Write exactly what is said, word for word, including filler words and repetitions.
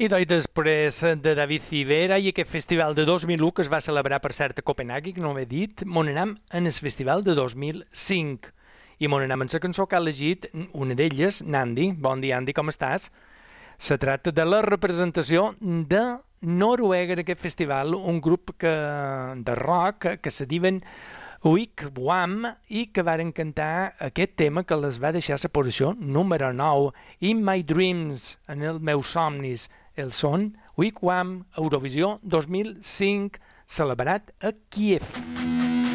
I doncs després de David Civera i aquest festival de dos mil u que es va celebrar, per cert, a Copenhague, que no ho he dit, m'on anem en el festival de dos mil cinc. I m'on anem en la cançó que ha elegit una d'elles, Nandi. Bon dia, Andy, com estàs? Se tracta de la representació de Noruega en aquest festival, un grup que, de rock que se diuen Wigwam i que varen cantar aquest tema que les va deixar la posició número nou, In My Dreams, en els meus somnis. El son Wigwam Eurovisió dos mil cinc, celebrat a Kíev.